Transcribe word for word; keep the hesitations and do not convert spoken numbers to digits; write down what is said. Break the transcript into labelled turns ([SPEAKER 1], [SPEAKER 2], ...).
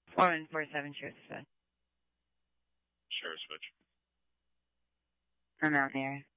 [SPEAKER 1] four one four seven, share the switch.
[SPEAKER 2] Share a switch.
[SPEAKER 1] I'm out in the area.